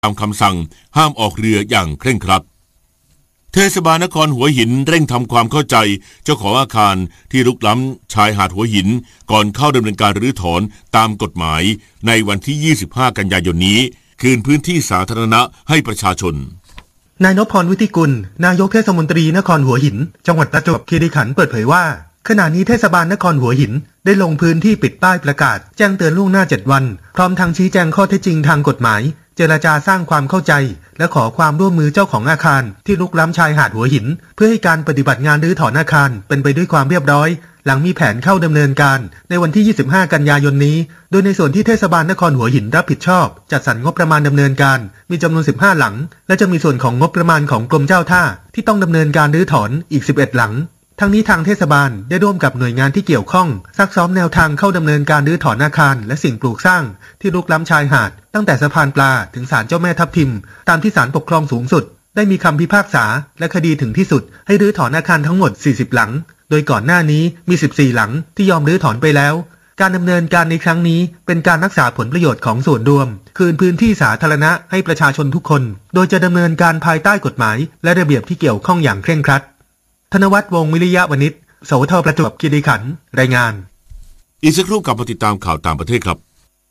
ตามคำสั่งห้ามออกเรืออย่างเคร่งครัดเทศบาลนครหัวหินเร่งทำความเข้าใจเจ้าของอาคารที่รุกล้ำชายหาดหัวหินก่อนเข้าดำเนินการรื้อถอนตามกฎหมายในวันที่25กันยายนนี้คืนพื้นที่สาธารณะให้ประชาชนนายนพพร วิทิกุลนายกเทศมนตรีนครหัวหินจังหวัดประจวบคีรีขันธ์เปิดเผยว่าขณะนี้เทศบาลนครหัวหินได้ลงพื้นที่ปิดป้ายประกาศแจ้งเตือนล่วงหน้า7วันพร้อมทั้งชี้แจงข้อเท็จจริงทางกฎหมายเจรจาสร้างความเข้าใจและขอความร่วมมือเจ้าของอาคารที่รุกล้ำชายหาดหัวหินเพื่อให้การปฏิบัติงานรื้อถอนอาคารเป็นไปด้วยความเรียบร้อยหลังมีแผนเข้าดำเนินการในวันที่25กันยายนนี้โดยในส่วนที่เทศบาลนครหัวหินรับผิดชอบจัดสรรงบประมาณดำเนินการมีจำนวน15หลังและจะมีส่วนของงบประมาณของกรมเจ้าท่าที่ต้องดำเนินการรื้อถอนอีก11หลังทั้งนี้ทางเทศบาลได้ร่วมกับหน่วยงานที่เกี่ยวข้องซักซ้อมแนวทางเข้าดำเนินการรื้อถอนอาคารและสิ่งปลูกสร้างที่รุกล้ำชายหาดตั้งแต่สะพานปลาถึงศาลเจ้าแม่ทับทิมตามที่ศาลปกครองสูงสุดได้มีคำพิพากษาและคดีถึงที่สุดให้รื้อถอนอาคารทั้งหมด40หลังโดยก่อนหน้านี้มี14หลังที่ยอมรื้อถอนไปแล้วการดำเนินการในครั้งนี้เป็นการรักษาผลประโยชน์ของส่วนรวมคืนพื้นที่สาธารณะให้ประชาชนทุกคนโดยจะดำเนินการภายใต้กฎหมายและระเบียบที่เกี่ยวข้องอย่างเคร่งครัดธนวัฒน์ วงศ์วิริยะวณิชสวทประจวบคีรีขันธ์รายงานอีกสักครู่กลับมาติดตามข่าวต่างประเทศครับ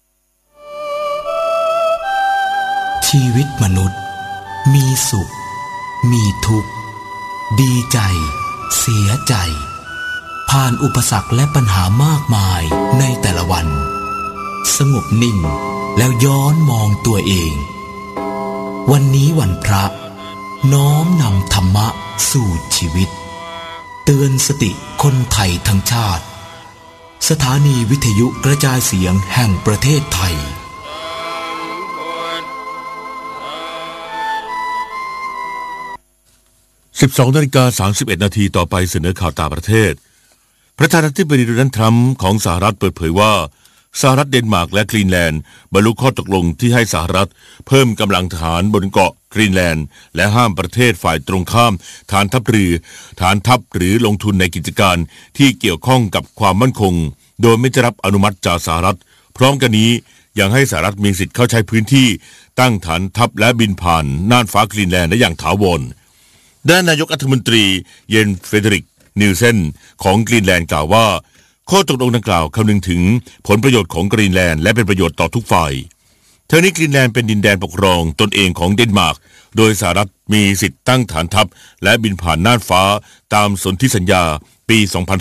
ชีวิตมนุษย์มีสุขมีทุกข์ดีใจเสียใจผ่านอุปสรรคและปัญหามากมายในแต่ละวันสงบนิ่งแล้วย้อนมองตัวเองวันนี้วันพระน้อมนำธรรมะสู่ชีวิตเตือนสติคนไทยทั้งชาติสถานีวิทยุกระจายเสียงแห่งประเทศไทย 12:31 นาทีต่อไปเสนอข่าวต่างประเทศประธานาธิบดีโดนัลด์ทรัมป์ของสหรัฐเปิดเผยว่าสหรัฐเดนมาร์กและกรีนแลนด์บรรลุข้อตกลงที่ให้สหรัฐเพิ่มกำลังทหารบนเกาะกรีนแลนด์และห้ามประเทศฝ่ายตรงข้ามฐานทัพเรือฐานทัพหรือลงทุนในกิจการที่เกี่ยวข้องกับความมั่นคงโดยไม่ได้รับอนุมัติจากสหรัฐพร้อมกันนี้ยังให้สหรัฐมีสิทธิ์เข้าใช้พื้นที่ตั้งฐานทัพและบินผ่านน่านฟ้ากรีนแลนด์ได้อย่างถาวรด้านนายกรัฐมนตรีเยนเฟเดริกนิลเซนของกรีนแลนด์กล่าวว่าข้อตกลงดังกล่าวคำนึงถึงผลประโยชน์ของกรีนแลนด์และเป็นประโยชน์ต่อทุกฝ่ายทั้งนี้กรีนแลนด์เป็นดินแดนปกครองตนเองของเดนมาร์กโดยสหรัฐมีสิทธิ์ตั้งฐานทัพและบินผ่านน่านฟ้าตามสนธิสัญญาปี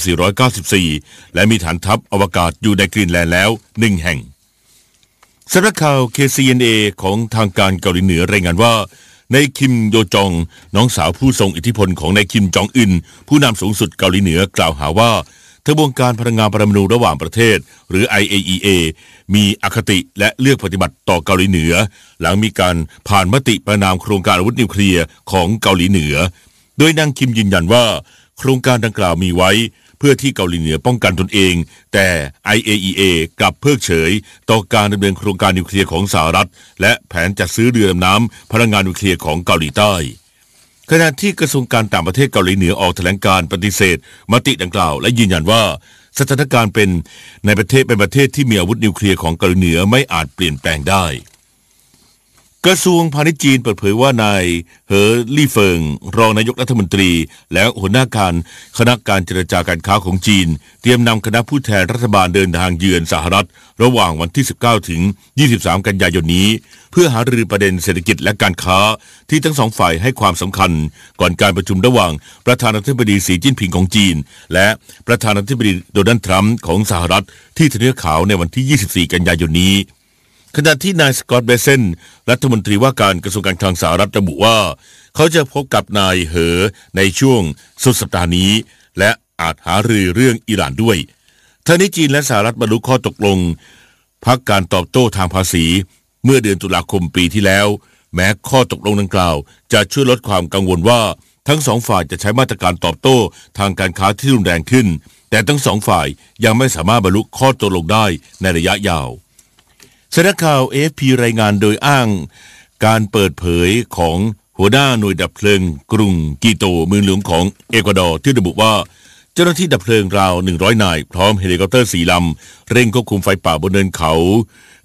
2494 และมีฐานทัพอวกาศอยู่ในกรีนแลนด์แล้ว1แห่งสำนักข่าว KCNA ของทางการเกาหลีเหนือรายงานว่านายคิมโยจองน้องสาวผู้ทรงอิทธิพลของนายคิมจองอึนผู้นำสูงสุดเกาหลีเหนือกล่าวหาว่าขบวนการพลังงานปรมาณูระหว่างประเทศหรือ IAEA มีอคติและเลือกปฏิบัติต่อเกาหลีเหนือหลังมีการผ่านมติประนามโครงการอาวุธนิวเคลียร์ของเกาหลีเหนือโดยนางคิมยืนยันว่าโครงการดังกล่าวมีไว้เพื่อที่เกาหลีเหนือป้องกันตนเองแต่ IAEA กลับเพิกเฉยต่อการดำเนินโครงการนิวเคลียร์ของสหรัฐและแผนจัดซื้อเรือดำน้ำพลังงานนิวเคลียร์ของเกาหลีใต้ขณะที่กระทรวงการต่างประเทศเกาหลีเหนือออกแถลงการปฏิเสธมติดังกล่าวและยืนยันว่าสถานการณ์เป็นประเทศที่มีอาวุธนิวเคลียร์ของเกาหลีเหนือไม่อาจเปลี่ยนแปลงได้กระทรวงพาณิชย์จีนเปิดเผยว่านายเหอลี่เฟิงรองนายกรัฐมนตรีและหัวหน้าการคณะการเจรจาการค้าของจีนเตรียมนำคณะผู้แทนรัฐบาลเดินทางเยือนสหรัฐระหว่างวันที่19ถึง23กันยายนนี้เพื่อหารือประเด็นเศรษฐกิจและการค้าที่ทั้งสองฝ่ายให้ความสำคัญก่อนการประชุมระหว่างประธานาธิบดีสีจิ้นผิงของจีนและประธานาธิบดีโดนัลด์ทรัมป์ของสหรัฐที่ทำเนียบขาวในวันที่24กันยายนนี้ขณะที่นายสกอตต์เบเซนรัฐมนตรีว่าการกระทรวงการคลังสหรัฐระบุว่าเขาจะพบกับนายเหอในช่วงสุดสัปดาห์นี้และอาจหารือเรื่องอิหร่านด้วยทั้งนี้จีนและสหรัฐบรรลุข้อตกลงพักการตอบโต้ทางภาษีเมื่อเดือนตุลาคมปีที่แล้วแม้ข้อตกลงดังกล่าวจะช่วยลดความกังวลว่าทั้งสองฝ่ายจะใช้มาตรการตอบโต้ทางการค้าที่รุนแรงขึ้นแต่ทั้งสองฝ่ายยังไม่สามารถบรรลุข้อตกลงได้ในระยะยาวสำนักข่าว AFP รายงานโดยอ้างการเปิดเผยของหัวหน้าหน่วยดับเพลิงกรุงกิโตเมืองหลวงของเอกวาดอร์ที่ระบุว่าเจ้าหน้าที่ดับเพลิงราว100นายพร้อมเฮลิคอปเตอร์4ลำเร่งควบคุมไฟป่าบนเนินเขา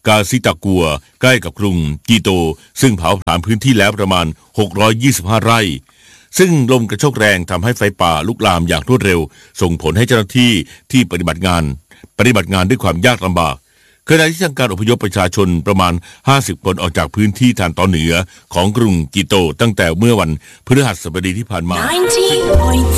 กาซิตากัวใกล้กับกรุงกีโตซึ่งเผาผลาญพื้นที่แล้วประมาณ625 ไร่ซึ่งลมกระโชกแรงทำให้ไฟป่าลุกลามอย่างรวดเร็วส่งผลให้เจ้าหน้าที่ที่ปฏิบัติงานด้วยความยากลำบากขณะที่ทางการอพยพประชาชนประมาณ50 คนออกจากพื้นที่ทางตอนเหนือของกรุงกิโตตั้งแต่เมื่อวันพฤหัสบดีที่ผ่านมา